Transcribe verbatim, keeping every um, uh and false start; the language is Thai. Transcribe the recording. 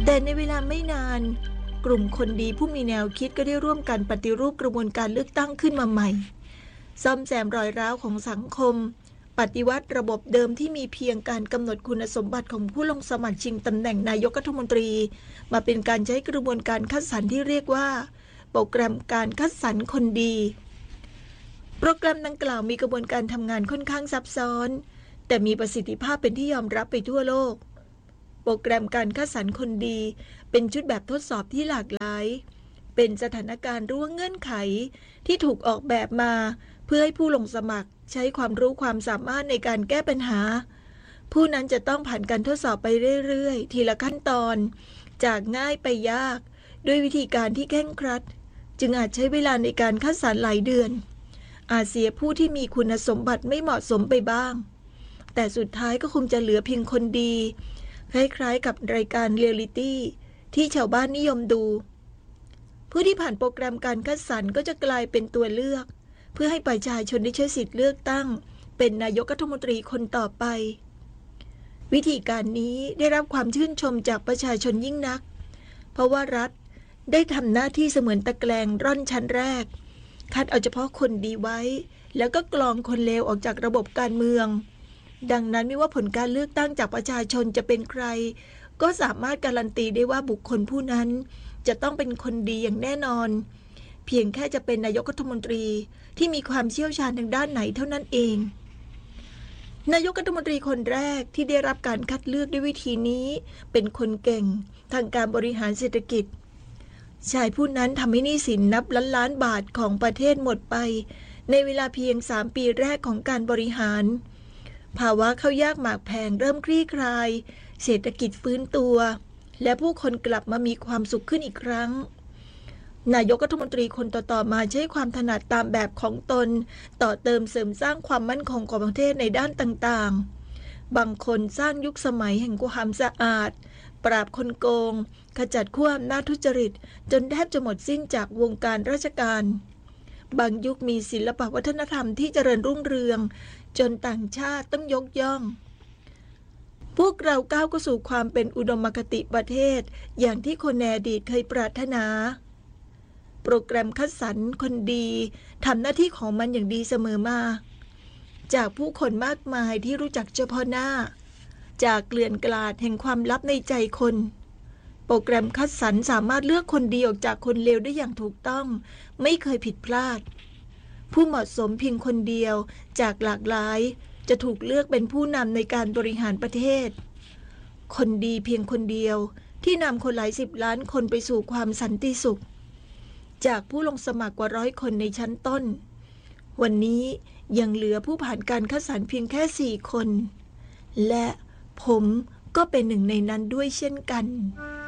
แต่ในเวลาไม่นานกลุ่มคนดีผู้มีแนวคิดก็ได้ร่วมกันปฏิรูปกระบวนการเลือกตั้งขึ้นมาใหม่ซ่อมแซมรอยร้าวของสังคมปฏิวัติระบบเดิมที่มีเพียงการกำหนดคุณสมบัติของผู้ลงสมัครชิงตำแหน่งนายกรัฐมนตรีมาเป็นการใช้กระบวนการคัดสรรที่เรียกว่าโปรแกรมการคัดสรรคนดีโปรแกรมดังกล่าวมีกระบวนการทำงานค่อนข้างซับซ้อนแต่มีประสิทธิภาพเป็นที่ยอมรับไปทั่วโลกโปรแกรมการคัดสรรคนดีเป็นชุดแบบทดสอบที่หลากหลายเป็นสถานการณ์หรือว่าเงื่อนไขที่ถูกออกแบบมาเพื่อให้ผู้ลงสมัครใช้ความรู้ความสามารถในการแก้ปัญหาผู้นั้นจะต้องผ่านการทดสอบไปเรื่อยๆทีละขั้นตอนจากง่ายไปยากด้วยวิธีการที่เคร่งครัดจึงอาจใช้เวลาในการคัดสรรหลายเดือนอาจเสียผู้ที่มีคุณสมบัติไม่เหมาะสมไปบ้างแต่สุดท้ายก็คงจะเหลือเพียงคนดีคล้ายๆกับรายการเรียลลิตี้ที่ชาวบ้านนิยมดูผู้ที่ผ่านโปรแกรมการคัดสรรก็จะกลายเป็นตัวเลือกเพื่อให้ประชาชนได้ใช้สิทธิ์เลือกตั้งเป็นนายกรัฐมนตรีคนต่อไปวิธีการนี้ได้รับความชื่นชมจากประชาชนยิ่งนักเพราะว่ารัฐได้ทำหน้าที่เสมือนตะแกรงร่อนชั้นแรกคัดเอาเฉพาะคนดีไว้แล้วก็กรองคนเลวออกจากระบบการเมืองดังนั้นไม่ว่าผลการเลือกตั้งจากประชาชนจะเป็นใครก็สามารถการันตีได้ว่าบุคคลผู้นั้นจะต้องเป็นคนดีอย่างแน่นอนเพียงแค่จะเป็นนายกรัฐมนตรีที่มีความเชี่ยวชาญทางด้านไหนเท่านั้นเองนายกรัฐมนตรีคนแรกที่ได้รับการคัดเลือกด้วยวิธีนี้เป็นคนเก่งทางการบริหารเศรษฐกิจชายผู้นั้นทำให้หนี้สินนับล้านล้านบาทของประเทศหมดไปในเวลาเพียงสามปีแรกของการบริหารภาวะข้าวยากหมากแพงเริ่มคลี่คลายเศรษฐกิจฟื้นตัวและผู้คนกลับมามีความสุขขึ้นอีกครั้งนายกรัฐมนตรีคนต่อๆมาใช้ความถนัดตามแบบของตนต่อเติมเสริมสร้างความมั่นคงของประเทศในด้านต่างๆบางคนสร้างยุคสมัยแห่งความสะอาดปราบคนโกงขจัดขั้วอำนาจทุจริตจนแทบจะหมดสิ้นจากวงการราชการบางยุคมีศิลปวัฒนธรรมที่เจริญรุ่งเรืองจนต่างชาติต้องยกย่องพวกเราก้าวเข้าสู่ความเป็นอุดมคติประเทศอย่างที่คนในอดีตเคยปรารถนาโปรแกรมคัดสรรคนดีทำหน้าที่ของมันอย่างดีเสมอมาจากผู้คนมากมายที่รู้จักเฉพาะหน้าจากเกลื่อนกลาดแห่งความลับในใจคนโปรแกรมคัดสรรสามารถเลือกคนดีออกจากคนเลวได้อย่างถูกต้องไม่เคยผิดพลาดผู้เหมาะสมเพียงคนเดียวจากหลากหลายจะถูกเลือกเป็นผู้นำในการบริหารประเทศคนดีเพียงคนเดียวที่นำคนหลายสิบล้านคนไปสู่ความสันติสุขจากผู้ลงสมัครกว่าร้อยคนในชั้นต้นวันนี้ยังเหลือผู้ผ่านการคัดสรรเพียงแค่สี่คนและผมก็เป็นหนึ่งในนั้นด้วยเช่นกัน